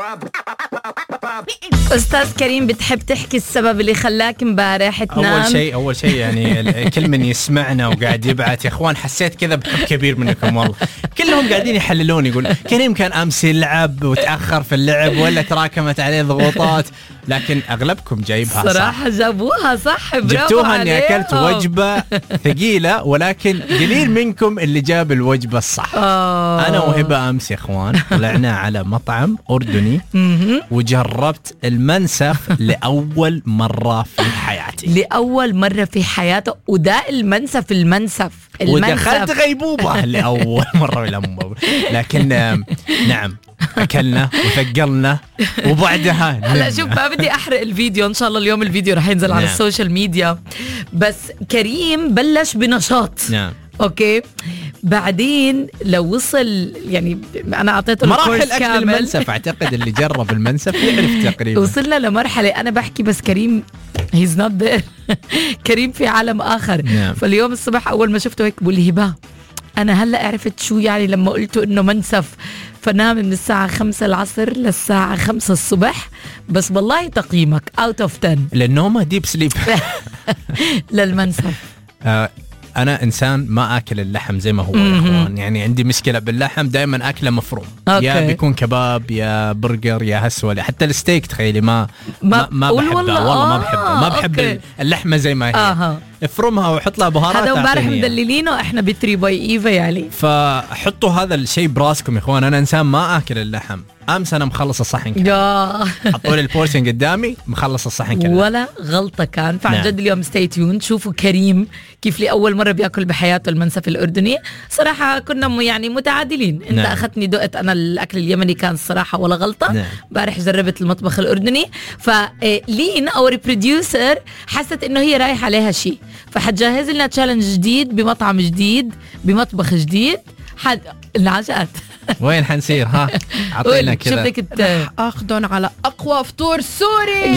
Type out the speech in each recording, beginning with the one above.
أستاذ كريم، بتحب تحكي السبب اللي خلاك امبارح تنام؟ أول شيء يعني كل من يسمعنا وقاعد يبعت يا إخوان حسيت كذا بحب كبير منكم والله. كلهم قاعدين يحللون، يقول كريم كان أمس يلعب وتأخر في اللعب ولا تراكمت عليه ضغوطات، لكن أغلبكم جايبها صح. صراحة جابوها صح، جبتوها أني أكلت وجبة ثقيلة، ولكن قليل منكم اللي جاب الوجبة الصح. أنا وهبة أمس يا إخوان طلعنا على مطعم أردني وجربت المنسف لأول مرة في حياتي. لأول مرة في حياته، وده المنسف ودخلت غيبوبة لأول مرة لكن نعم أكلنا وثقلنا وبعدها لا شوف، ما بدي أحرق الفيديو، إن شاء الله اليوم الفيديو رح ينزل على السوشيال ميديا. بس كريم بلش بنشاط. نعم. أوكي، بعدين لو وصل يعني أنا أعطيته مراحل أكل المنسف، أعتقد اللي جرب المنسف يعرف تقريبا. وصلنا لمرحلة أنا بحكي بس كريم he's not there. كريم في عالم آخر. نعم. فاليوم الصبح أول ما شفته هيك بقول لي هبة، أنا هلأ عرفت شو يعني لما قلته إنه منسف. فنام من الساعة 5 العصر للساعة 5 الصبح، بس والله تقييمك out of 10 للنومة ديب سليب. للمنسف. أنا إنسان ما أكل اللحم زي ما هو يا إخوان، يعني عندي مشكلة باللحم، دائما أكله مفروم. يا بيكون كباب يا برجر يا هسوة، حتى الستيك تخيلي ما بحبه والله ما بحبه، ما بحب اللحمة زي ما هي. افرمها وحط لها بهارات. هذا امبارح مدللينه احنا ب3 باي ايفا يعني. فحطوا هذا الشيء براسكم يا اخوان، انا انسان ما اكل اللحم. امس انا مخلص الصحن كله، حطوا لي البورشن قدامي مخلص الصحن كله ولا غلطه كان. فعن جد اليوم ستي تيون، شوفوا كريم كيف لأول مرة بياكل بحياته المنسف الأردني. صراحة كنا يعني متعادلين، انت اخذتني دقت، انا الاكل اليمني كان الصراحة ولا غلطة. امبارح جربت المطبخ الأردني، فلين اور بروديوسر حست انه هي رايح عليها شيء، فحتجهز لنا تشالنج جديد بمطعم جديد بمطبخ جديد. العجقات وين حنسير؟ ها عطينا كذا. شو بدك اخذن على اقوى فطور سوري.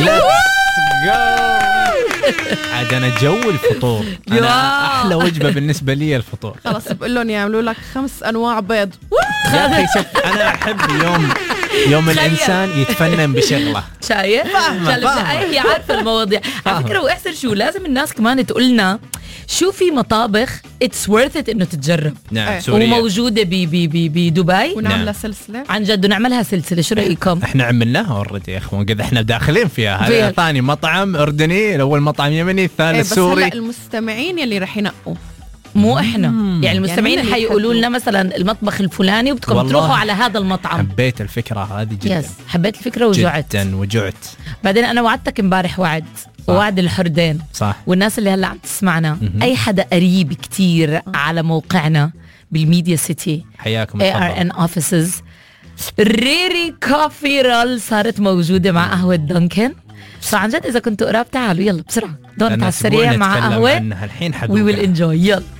عاد انا جو الفطور، انا احلى وجبه بالنسبه لي الفطور. خلاص بقول لهم يعملوا لك 5 أنواع بيض. يا اخي شوف، انا احب يوم الانسان يتفنن بشغله. شايف؟ هي عارفه المواضيع على فكره. واحسن شو لازم الناس كمان تقولنا شو في مطابخ it's worth it انه تتجرب. نعم. سوريا وموجوده بدبي، ونعملها سلسله عن جد، ونعملها سلسله. شو رايكم؟ احنا عملناها اوريدي يا اخوان، قد احنا داخلين فيها. هذا ثاني مطعم اردني، الاول مطعم يمني، الثالث سوري. بس هلا المستمعين يلي رح ينقوا، مو احنا يعني المستمعين يعني حيقولوا لنا مثلا المطبخ الفلاني وبدكم تروحوا على هذا المطعم. حبيت الفكره هذه جدا. حبيت الفكره وجعت جدا. بعدين انا وعدتك امبارح وعد الحردين صح. والناس اللي هلا عم تسمعنا، اي حدا قريب كتير على موقعنا بالميديا سيتي، حياكم ARN offices، ريري كوفي رول صارت موجوده مع قهوه دانكن. فعن جد اذا كنتوا قراب تعالوا يلا بسرعه دونت على السريع مع قهوه. الحين we will enjoy. يلا.